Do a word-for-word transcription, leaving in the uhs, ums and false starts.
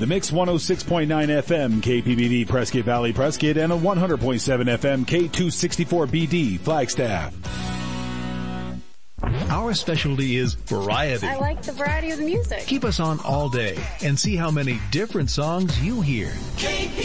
The Mix one oh six point nine F M K P B D Prescott Valley Prescott and a one hundred point seven F M K two sixty-four B D Flagstaff. Our specialty is variety. I like the variety of the music. Keep us on all day and see how many different songs you hear.